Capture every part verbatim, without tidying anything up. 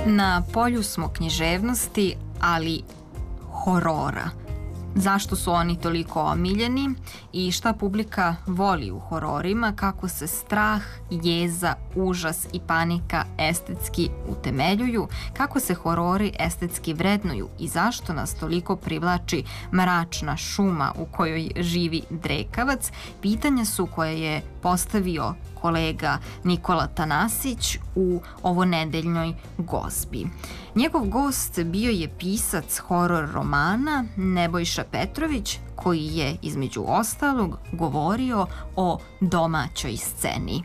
Na polju smo književnosti, ali horora. Zašto su oni toliko omiljeni i šta publika voli u hororima, kako se strah, jeza, užas i panika estetski utemeljuju, kako se horori estetski vrednuju i zašto nas toliko privlači mračna šuma u kojoj živi drekavac, pitanja su koje je postavio kolega Nikola Tanasić u ovonedeljnoj gozbi. Njegov gost bio je pisac horor romana Nebojša Petrović, koji je, između ostalog, govorio o domaćoj sceni.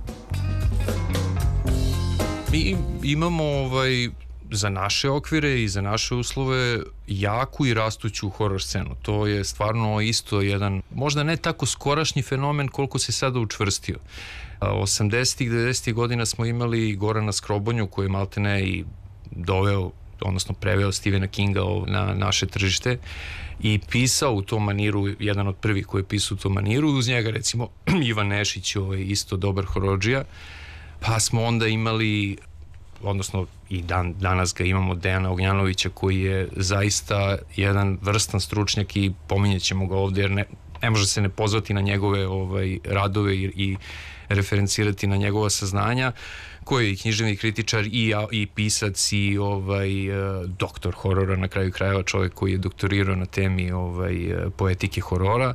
Mi imamo ovaj, za naše okvire i za naše uslove jaku i rastuću horor scenu. To je stvarno isto jedan, možda ne tako skorašnji fenomen koliko se sada učvrstio. osamdesetih, devedesetih godina smo imali Gorana Skrobonju koji je maltene i doveo, odnosno preveo Stephena Kinga na naše tržište i pisao u tom maniru, jedan od prvih koji je pisao u tom maniru, uz njega recimo Ivan Nešić, ovaj, isto dobar horordžija, pa smo onda imali, odnosno i dan, danas ga imamo, Dejana Ognjanovića koji je zaista jedan vrstan stručnjak i pominjet ćemo ga ovde jer ne, ne može se ne pozvati na njegove ovaj, radove i, i referencirati na njegova saznanja, koji je i književni kritičar i, i pisac i ovaj, doktor horora, na kraju krajeva čovjek koji je doktorirao na temi ovaj, poetike horora,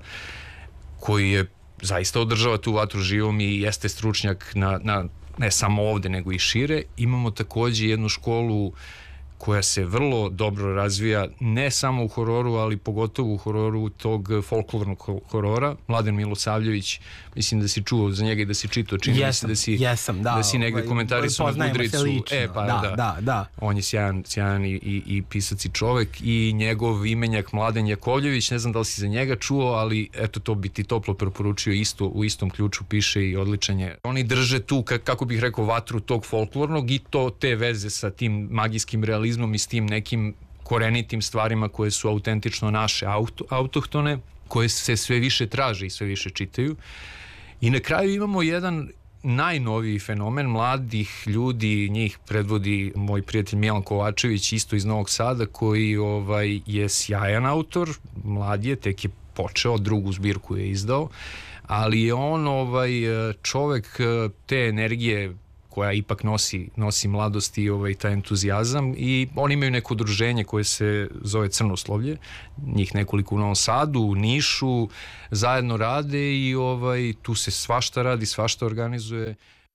koji je zaista održava tu vatru živom i jeste stručnjak na, na, ne samo ovde nego i šire. Imamo takođe jednu školu koja se vrlo dobro razvija, ne samo u hororu, ali pogotovo u hororu tog folklornog horora. Mladen Milosavljević, mislim da si čuo za njega i da si čitao, čini mi se da si, jesam, da, da si negde ovaj, komentarisao na Budricu. E, pa, da, da, da, da. On je sjajan, sjajan i, i, i pisac i čovek i njegov imenjak Mladen Jakovljević, ne znam da li si za njega čuo, ali eto, to bi ti toplo preporučio, isto u istom ključu piše i odličan je. Oni drže tu, kako bih rekao, vatru tog folklornog i to te veze sa tim magijskim realizmom i s tim nekim korenitim stvarima koje su autentično naše, auto, autohtone, koje se sve više traže i sve više čitaju. I na kraju imamo jedan najnoviji fenomen mladih ljudi, njih predvodi moj prijatelj Milan Kovačević, isto iz Novog Sada, koji ovaj, je sjajan autor, mlad je, tek je počeo, drugu zbirku je izdao, ali je on ovaj, čovek te energije koja ipak nosi, nosi mladost i ovaj, taj entuzijazam i oni imaju neko udruženje koje se zove Crnoslovlje, njih nekoliko u Novom Sadu, u Nišu, zajedno rade i ovaj, tu se svašta radi, svašta organizuje.